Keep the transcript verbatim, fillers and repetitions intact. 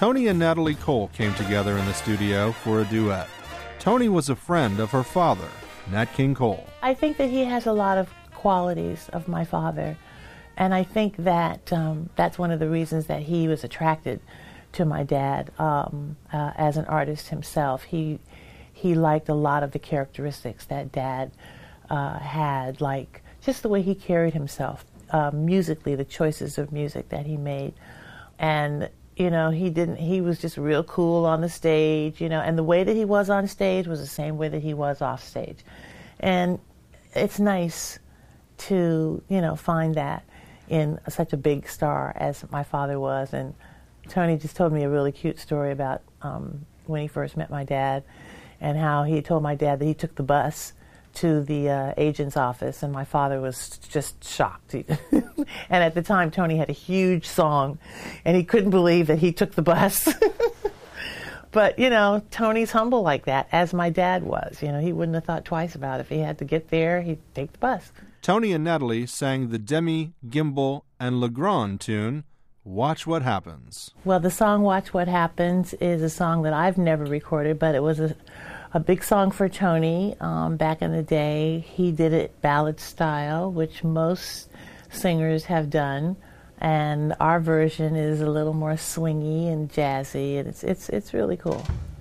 Toni and Natalie Cole came together in the studio for a duet. Toni was a friend of her father, Nat King Cole. I think that he has a lot of qualities of my father, and I think that um, that's one of the reasons that he was attracted to my dad um, uh, as an artist himself. He he liked a lot of the characteristics that Dad uh, had, like just the way he carried himself uh, musically, the choices of music that he made, and you know he didn't. He was just real cool on the stage, you know, and the way that he was on stage was the same way that he was off stage, and it's nice to you know find that in such a big star as my father was. And Toni just told me a really cute story about um, when he first met my dad, and how he told my dad that he took the bus to the uh, agent's office, and my father was just shocked. And at the time, Toni had a huge song, and he couldn't believe that he took the bus. But, you know, Toni's humble like that, as my dad was. You know, he wouldn't have thought twice about it. If he had to get there, he'd take the bus. Toni and Natalie sang the Demi, Gimbal, and Legrand tune, Watch What Happens. Well, the song Watch What Happens is a song that I've never recorded, but it was a, a big song for Toni um, back in the day. He did it ballad style, which most singers have done. And our version is a little more swingy and jazzy, and it's it's it's really cool.